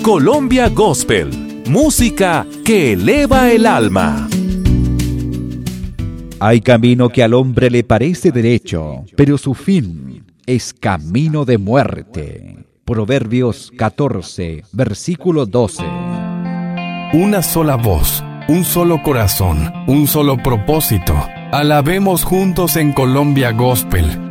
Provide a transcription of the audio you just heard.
Colombia Gospel, música que eleva el alma. Hay camino que al hombre le parece derecho, pero su fin es camino de muerte. Proverbios 14, versículo 12. Una sola voz, un solo corazón, un solo propósito. Alabemos juntos en Colombia Gospel.